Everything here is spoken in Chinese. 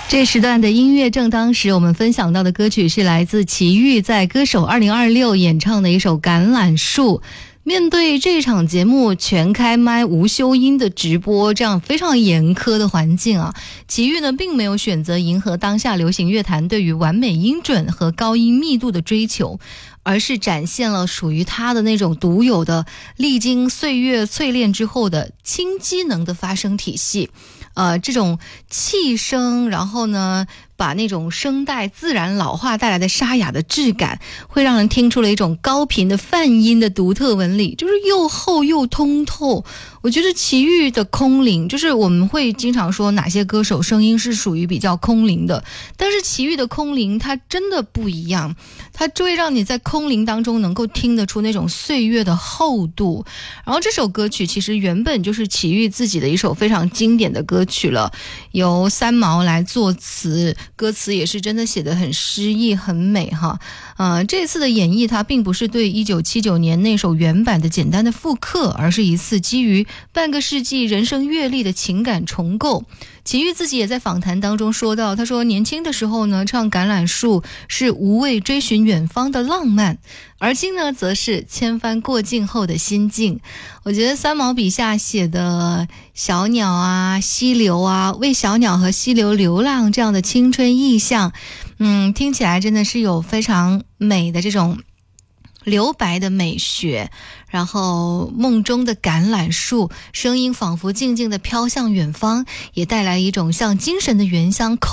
这时段的音乐正当时，我们分享到的歌曲是来自齐豫在歌手2026演唱的一首《橄榄树》。面对这场节目全开麦无修音的直播，这样非常严苛的环境啊，齐豫呢并没有选择迎合当下流行乐坛对于完美音准和高音密度的追求，而是展现了属于他的那种独有的历经岁月淬炼之后的轻机能的发声体系。这种气声，然后呢把那种声带自然老化带来的沙哑的质感，会让人听出了一种高频的泛音的独特纹理，就是又厚又通透。我觉得齐豫的空灵，就是我们会经常说哪些歌手声音是属于比较空灵的，但是齐豫的空灵它真的不一样，它就会让你在空灵当中能够听得出那种岁月的厚度。然后这首歌曲其实原本就是齐豫自己的一首非常经典的歌曲了，由三毛来作词，歌词也是真的写得很诗意很美哈。这次的演绎它并不是对1979年那首原版的简单的复刻，而是一次基于半个世纪人生阅历的情感重构。齐豫自己也在访谈当中说到，他说年轻的时候呢，唱橄榄树是无畏追寻远方的浪漫，而今呢则是千帆过尽后的心境。我觉得三毛笔下写的小鸟啊、溪流啊，为小鸟和溪流流浪这样的青春意象，听起来真的是有非常美的这种留白的美学。然后梦中的橄榄树，声音仿佛静静地飘向远方，也带来一种像精神的原乡